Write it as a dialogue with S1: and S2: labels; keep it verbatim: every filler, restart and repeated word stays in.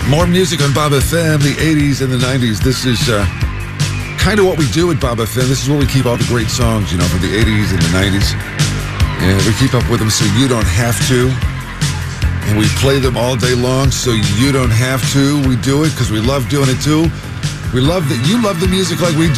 S1: More music on Bob F M, the eighties and the nineties. This is uh, kind of what we do at Bob F M. This is where we keep all the great songs, you know, from the eighties and the nineties. And we keep up with them so you don't have to. And we play them all day long so you don't have to. We do it because we love doing it too. We love that you love the music like we do.